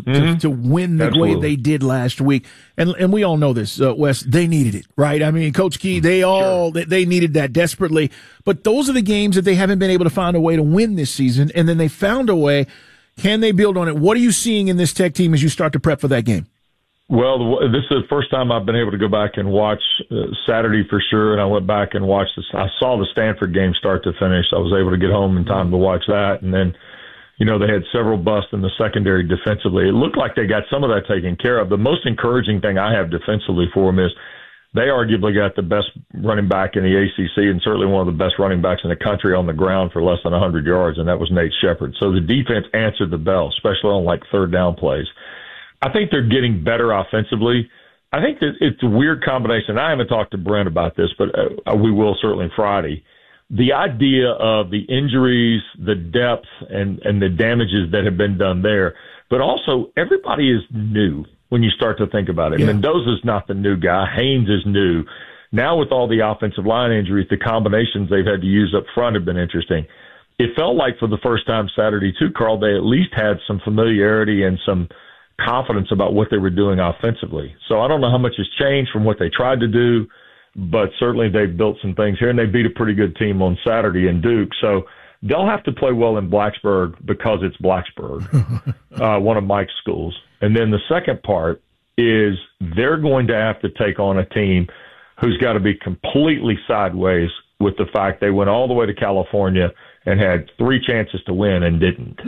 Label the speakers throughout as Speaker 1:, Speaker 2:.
Speaker 1: to win the way they did last week. And we all know this, Wes, they needed it, right? I mean, Coach Key, they needed that desperately. But those are the games that they haven't been able to find a way to win this season, and then they found a way. Can they build on it? What are you seeing in this Tech team as you start to prep for that game?
Speaker 2: Well, this is the first time I've been able to go back and watch Saturday for sure, and I went back and watched this. I saw the Stanford game start to finish. I was able to get home in time to watch that, and then, they had several busts in the secondary defensively. It looked like they got some of that taken care of. The most encouraging thing I have defensively for them is they arguably got the best running back in the ACC and certainly one of the best running backs in the country on the ground for less than 100 yards, and that was Nate Shepherd. So the defense answered the bell, especially on third down plays. I think they're getting better offensively. I think that it's a weird combination. I haven't talked to Brent about this, but we will certainly Friday. The idea of the injuries, the depth, and the damages that have been done there, but also everybody is new when you start to think about it. Yeah. Mendoza's not the new guy. Haynes is new. Now with all the offensive line injuries, the combinations they've had to use up front have been interesting. It felt like for the first time Saturday too, Carl, they at least had some familiarity and some confidence about what they were doing offensively. So I don't know how much has changed from what they tried to do, but certainly they've built some things here, and they beat a pretty good team on Saturday in Duke. So they'll have to play well in Blacksburg because it's Blacksburg, one of Mike's schools. And then the second part is they're going to have to take on a team who's got to be completely sideways with the fact they went all the way to California and had 3 chances to win and didn't.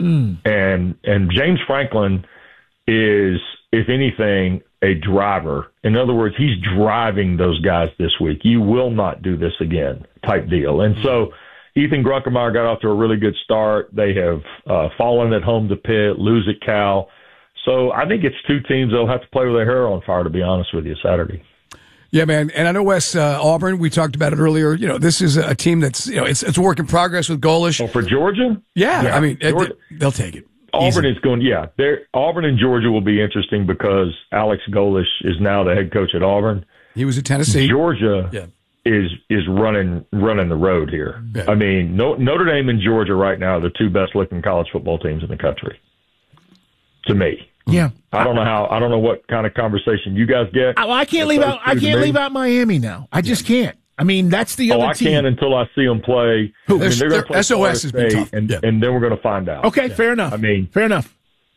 Speaker 2: And James Franklin is, if anything, a driver. In other words, he's driving those guys this week. You will not do this again type deal. And so Ethan Grunkemeyer got off to a really good start. They have fallen at home to Pitt, lose at Cal. So I think it's 2 teams that'll have to play with their hair on fire, to be honest with you, Saturday.
Speaker 3: Yeah, man. And I know Wes, Auburn, we talked about it earlier. This is a team that's, it's a work in progress with Golesh.
Speaker 2: Oh, for Georgia?
Speaker 3: Yeah. I mean, they'll take it.
Speaker 2: Auburn is going, Auburn and Georgia will be interesting because Alex Golesh is now the head coach at Auburn.
Speaker 3: He was at Tennessee.
Speaker 2: Georgia is running the road here. Yeah. I mean, Notre Dame and Georgia right now are the 2 best looking college football teams in the country. To me.
Speaker 1: Yeah.
Speaker 2: I don't know what kind of conversation you guys get.
Speaker 1: I can't leave out Miami now. I just can't. I mean, that's the other team.
Speaker 2: I can until I see them play.
Speaker 3: They're going to play SOS has been tough.
Speaker 2: And then we're going to find out.
Speaker 1: Okay, fair enough. Fair enough.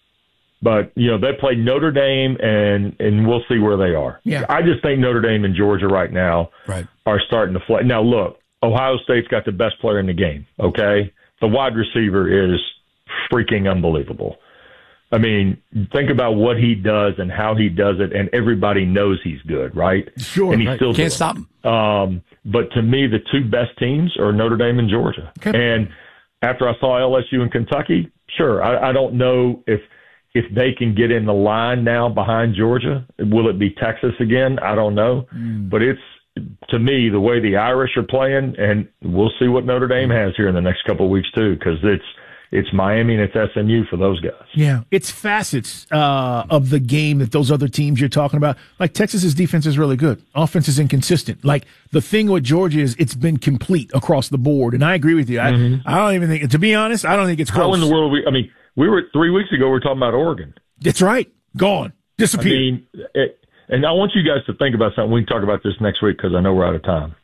Speaker 2: But, they play Notre Dame, and we'll see where they are.
Speaker 1: Yeah.
Speaker 2: I just think Notre Dame and Georgia right now are starting to play. Now, look, Ohio State's got the best player in the game, okay? The wide receiver is freaking unbelievable. I mean, think about what he does and how he does it, and everybody knows he's good, right?
Speaker 1: Sure.
Speaker 2: And he still
Speaker 3: can't stop him.
Speaker 2: But to me, the 2 best teams are Notre Dame and Georgia. Okay. And after I saw LSU and Kentucky, sure, I don't know if they can get in the line now behind Georgia. Will it be Texas again? I don't know. But it's, to me, the way the Irish are playing, and we'll see what Notre Dame has here in the next couple of weeks too, because it's Miami and it's SMU for those guys.
Speaker 1: Yeah, it's facets of the game that those other teams you're talking about. Like Texas's defense is really good. Offense is inconsistent. Like the thing with Georgia is it's been complete across the board. And I agree with you. I don't even think, to be honest, I don't think it's close.
Speaker 2: How in the world we were 3 weeks ago, we were talking about Oregon.
Speaker 1: That's right. Gone. Disappeared.
Speaker 2: And I want you guys to think about something. We can talk about this next week because I know we're out of time.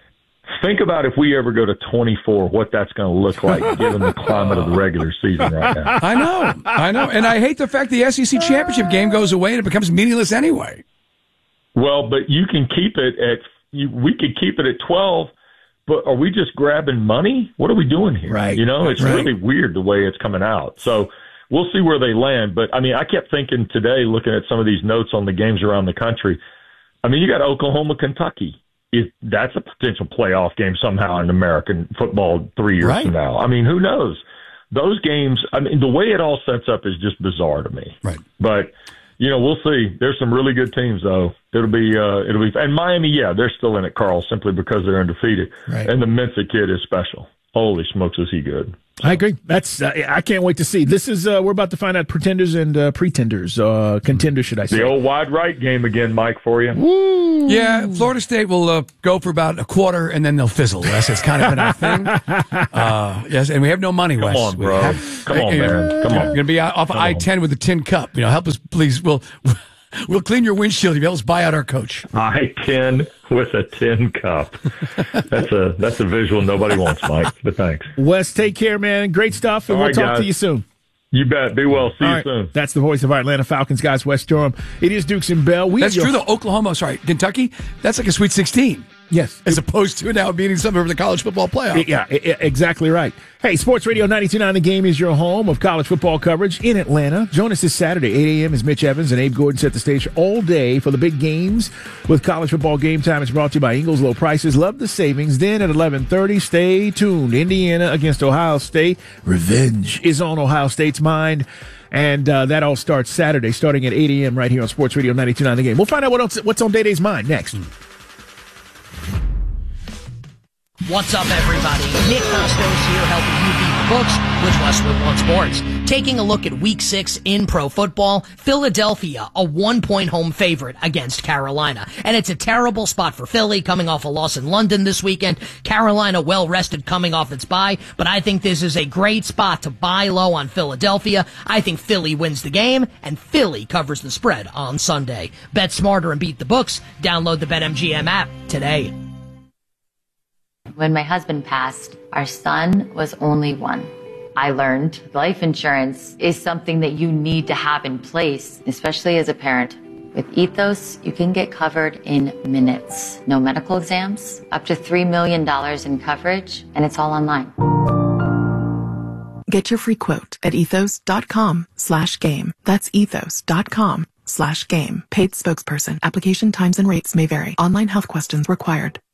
Speaker 2: Think about if we ever go to 24, what that's going to look like given the climate of the regular season right now.
Speaker 3: I know. And I hate the fact the SEC championship game goes away and it becomes meaningless anyway.
Speaker 2: Well, but you can keep it we could keep it at 12, but are we just grabbing money? What are we doing here?
Speaker 1: Right.
Speaker 2: It's really weird the way it's coming out. So we'll see where they land. But, I kept thinking today, looking at some of these notes on the games around the country, you got Oklahoma, Kentucky. That's a potential playoff game somehow in American football 3 years from now. Who knows? Those games, the way it all sets up is just bizarre to me.
Speaker 3: Right.
Speaker 2: But, we'll see. There's some really good teams, though. It'll be, and Miami, they're still in it, Carl, simply because they're undefeated.
Speaker 1: Right.
Speaker 2: And the Mensa kid is special. holy smokes, is he good.
Speaker 1: I agree. That's I can't wait to see. This is we're about to find out pretenders and pretenders, contenders, should I say?
Speaker 2: The old wide right game again, Mike, for you.
Speaker 1: Woo.
Speaker 3: Yeah, Florida State will go for about a quarter and then they'll fizzle. Wes, it's kind of been our thing. Yes, and we have no money, Wes.
Speaker 2: Come on, bro. Come on, man. Come on.
Speaker 3: You're going to be off of I-10 with a tin cup. Help us, please. We'll clean your windshield if you help us buy out our coach.
Speaker 2: I-10 with a tin cup. That's a visual nobody wants, Mike, but thanks.
Speaker 1: Wes, take care, man. Great stuff, and we'll talk to you soon.
Speaker 2: You bet. Be well. See you soon.
Speaker 1: That's the voice of our Atlanta Falcons, guys, Wes Durham. It is Dukes and Bell.
Speaker 3: That's true, though. Kentucky, that's like a Sweet 16.
Speaker 1: Yes.
Speaker 3: As opposed to now being some of the college football playoff.
Speaker 1: Yeah, exactly right. Hey, Sports Radio 92.9 The Game is your home of college football coverage in Atlanta. Join us this Saturday, 8 a.m. as Mitch Evans and Abe Gordon set the stage all day for the big games with college football Game Time. It's brought to you by Ingles Low Prices. Love the savings. Then at 11:30, stay tuned. Indiana against Ohio State. Revenge is on Ohio State's mind. And that all starts Saturday, starting at 8 a.m. right here on Sports Radio 92.9 The Game. We'll find out what's on Day-Day's mind next.
Speaker 4: What's up, everybody? Nick Costos here, helping you beat the books with Westwood One Sports. Taking a look at Week 6 in pro football, Philadelphia, a 1-point home favorite against Carolina. And it's a terrible spot for Philly, coming off a loss in London this weekend. Carolina well-rested coming off its bye, but I think this is a great spot to buy low on Philadelphia. I think Philly wins the game, and Philly covers the spread on Sunday. Bet smarter and beat the books. Download the BetMGM app today.
Speaker 5: When my husband passed, our son was only 1. I learned life insurance is something that you need to have in place, especially as a parent. With Ethos, you can get covered in minutes. No medical exams, up to $3 million in coverage, and it's all online.
Speaker 6: Get your free quote at ethos.com/game. That's ethos.com/game. Paid spokesperson. Application times and rates may vary. Online health questions required.